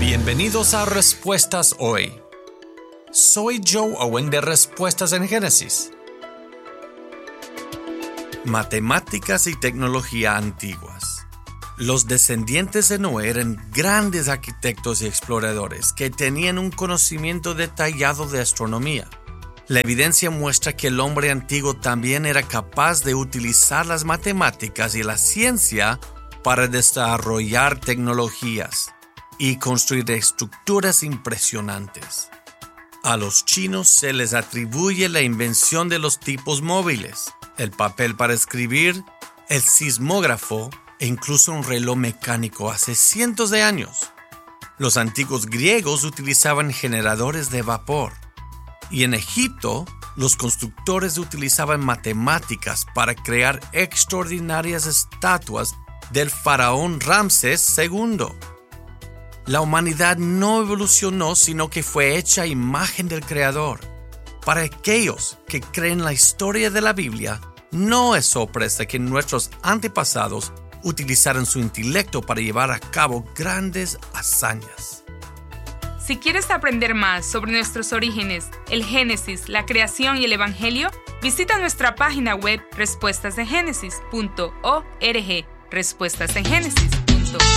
Bienvenidos a Respuestas Hoy. Soy Joe Owen de Respuestas en Génesis. Matemáticas y tecnología antiguas. Los descendientes de Noé eran grandes arquitectos y exploradores que tenían un conocimiento detallado de astronomía. La evidencia muestra que el hombre antiguo también era capaz de utilizar las matemáticas y la ciencia para desarrollar tecnologías y construir estructuras impresionantes. A los chinos se les atribuye la invención de los tipos móviles, el papel para escribir, el sismógrafo e incluso un reloj mecánico hace cientos de años. Los antiguos griegos utilizaban generadores de vapor y en Egipto los constructores utilizaban matemáticas para crear extraordinarias estatuas del faraón Ramsés II. La humanidad no evolucionó, sino que fue hecha a imagen del Creador. Para aquellos que creen la historia de la Biblia, no es sorpresa que nuestros antepasados utilizaran su intelecto para llevar a cabo grandes hazañas. Si quieres aprender más sobre nuestros orígenes, el Génesis, la creación y el Evangelio, visita nuestra página web respuestasengénesis.org. Respuestas en Génesis.